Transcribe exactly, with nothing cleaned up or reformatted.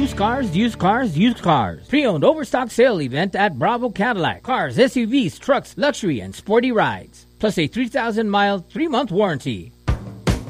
used cars, used cars, used cars. Pre-owned overstock sale event at Bravo Cadillac. Cars, S U Vs, trucks, luxury, and sporty rides. Plus a three thousand mile, three month warranty.